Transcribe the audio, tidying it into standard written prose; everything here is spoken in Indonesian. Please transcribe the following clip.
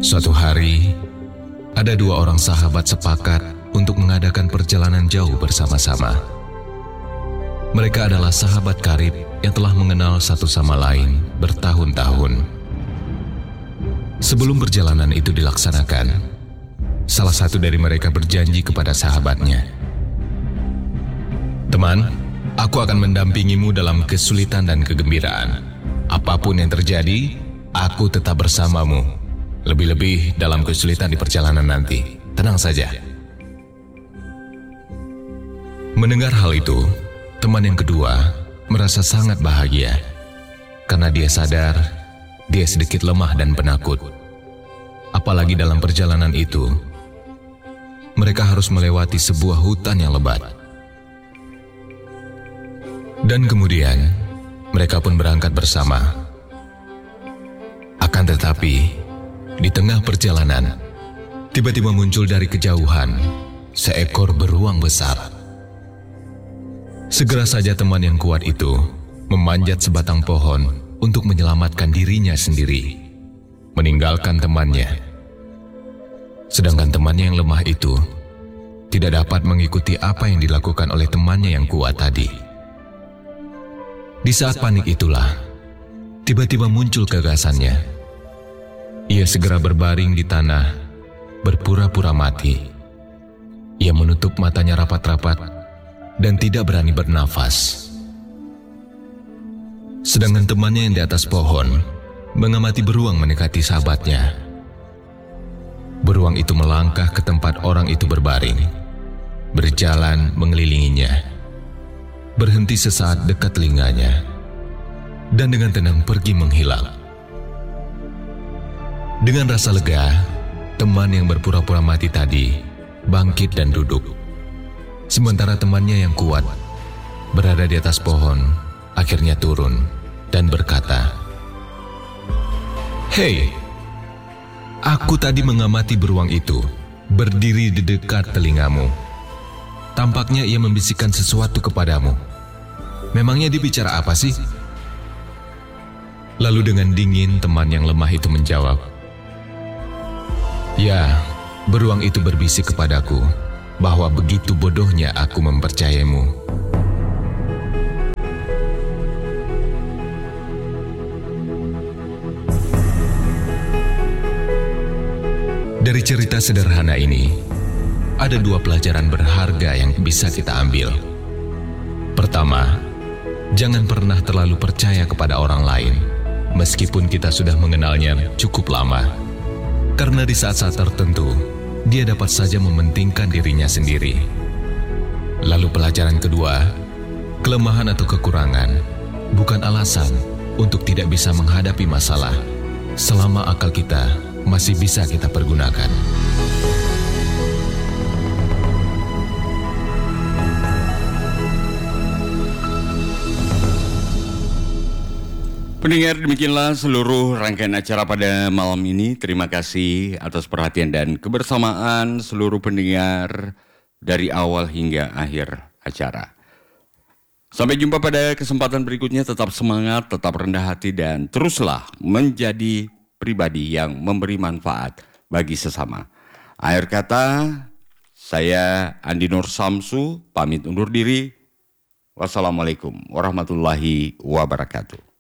Suatu hari, ada dua orang sahabat sepakat untuk mengadakan perjalanan jauh bersama-sama. Mereka adalah sahabat karib yang telah mengenal satu sama lain bertahun-tahun. Sebelum perjalanan itu dilaksanakan, salah satu dari mereka berjanji kepada sahabatnya, "Teman, aku akan mendampingimu dalam kesulitan dan kegembiraan. Apapun yang terjadi, aku tetap bersamamu. Lebih-lebih dalam kesulitan di perjalanan nanti. Tenang saja." Mendengar hal itu, teman yang kedua merasa sangat bahagia karena dia sadar dia sedikit lemah dan penakut. Apalagi dalam perjalanan itu, mereka harus melewati sebuah hutan yang lebat. Dan kemudian, mereka pun berangkat bersama. Akan tetapi, di tengah perjalanan, tiba-tiba muncul dari kejauhan seekor beruang besar. Segera saja teman yang kuat itu memanjat sebatang pohon untuk menyelamatkan dirinya sendiri, meninggalkan temannya. Sedangkan temannya yang lemah itu tidak dapat mengikuti apa yang dilakukan oleh temannya yang kuat tadi. Di saat panik itulah, tiba-tiba muncul gagasannya. Ia segera berbaring di tanah, berpura-pura mati. Ia menutup matanya rapat-rapat dan tidak berani bernafas. Sedangkan temannya yang di atas pohon mengamati beruang mendekati sahabatnya. Beruang itu melangkah ke tempat orang itu berbaring, berjalan mengelilinginya, berhenti sesaat dekat telinganya, dan dengan tenang pergi menghilang. Dengan rasa lega, teman yang berpura-pura mati tadi bangkit dan duduk. Sementara temannya yang kuat berada di atas pohon akhirnya turun dan berkata, "Hei, aku tadi mengamati beruang itu berdiri di dekat telingamu. Tampaknya ia membisikkan sesuatu kepadamu. Memangnya dia bicara apa sih?" Lalu dengan dingin teman yang lemah itu menjawab, "Ya, beruang itu berbisik kepadaku bahwa begitu bodohnya aku mempercayaimu." Dari cerita sederhana ini, ada dua pelajaran berharga yang bisa kita ambil. Pertama, jangan pernah terlalu percaya kepada orang lain, meskipun kita sudah mengenalnya cukup lama. Karena di saat-saat tertentu, dia dapat saja mementingkan dirinya sendiri. Lalu pelajaran kedua, kelemahan atau kekurangan bukan alasan untuk tidak bisa menghadapi masalah, selama akal kita masih bisa kita pergunakan. Pendengar, demikianlah seluruh rangkaian acara pada malam ini. Terima kasih atas perhatian dan kebersamaan seluruh pendengar dari awal hingga akhir acara. Sampai jumpa pada kesempatan berikutnya. Tetap semangat, tetap rendah hati, dan teruslah menjadi pribadi yang memberi manfaat bagi sesama. Akhir kata, saya Andi Nur Samsu pamit undur diri. Wassalamualaikum warahmatullahi wabarakatuh.